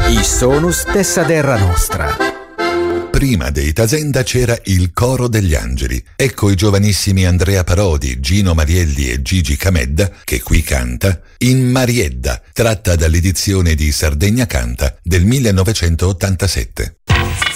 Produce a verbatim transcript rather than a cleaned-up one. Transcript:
I sonus dessa terra nostra. Prima dei Tasenda c'era il Coro degli Angeli. Ecco i giovanissimi Andrea Parodi, Gino Marielli e Gigi Camedda, che qui canta, in Mariedda, tratta dall'edizione di Sardegna Canta del millenovecentottantasette.